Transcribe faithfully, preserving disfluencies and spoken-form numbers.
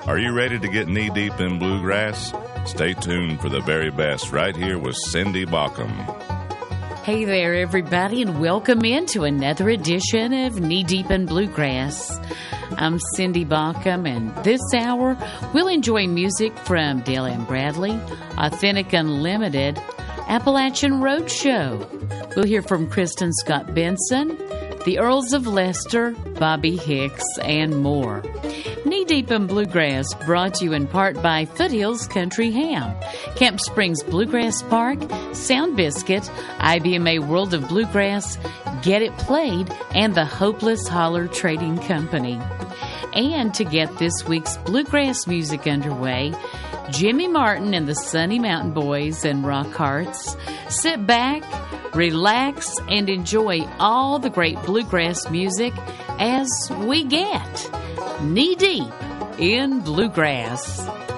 Are you ready to get knee-deep in bluegrass? Stay tuned for the very best right here with Cindy Baucom. Hey there, everybody, and welcome into another edition of Knee Deep in Bluegrass. I'm Cindy Baucom, and this hour we'll enjoy music from Dale M. Bradley, Authentic Unlimited, Appalachian Roadshow. We'll hear from Kristen Scott Benson, the Earls of Leicester, Bobby Hicks, and more. Knee Deep in Bluegrass brought to you in part by Foothills Country Ham, Camp Springs Bluegrass Park, Sound Biscuit, I B M A World of Bluegrass, Get It Played, and the Hopeless Holler Trading Company. And to get this week's bluegrass music underway, Jimmy Martin and the Sunny Mountain Boys and Rock Hearts. Sit back, relax, and enjoy all the great bluegrass music as we get knee deep in bluegrass.